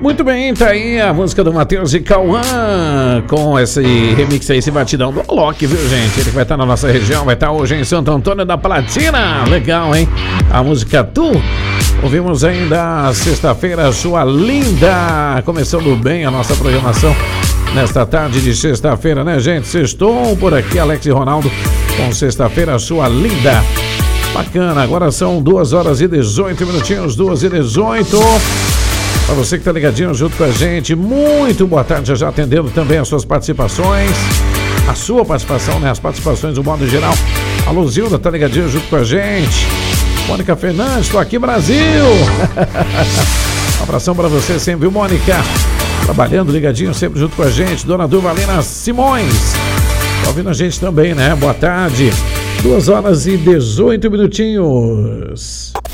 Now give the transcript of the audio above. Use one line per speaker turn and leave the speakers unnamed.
Muito bem, tá aí a música do Matheus e Cauã com esse remix aí, esse batidão do Alok, viu, gente? Ele vai estar na nossa região, vai estar hoje em Santo Antônio da Platina. Legal, hein? A música Tu. Ouvimos ainda sexta-feira, Sua Linda. Começando bem a nossa programação nesta tarde de sexta-feira, né, gente? Sextou por aqui, Alex e Ronaldo, com sexta-feira, Sua Linda. Bacana, agora são 2h18, 2h18. Para você que está ligadinho junto com a gente, muito boa tarde, já atendendo também as suas participações, a sua participação, né? As participações do modo geral. A Luzilda está ligadinho junto com a gente. Mônica Fernandes, estou aqui, Brasil. Um abração para você sempre, viu, Mônica? Trabalhando ligadinho sempre junto com a gente. Dona Durvalina Simões, tá ouvindo a gente também, né? Boa tarde, 2h18.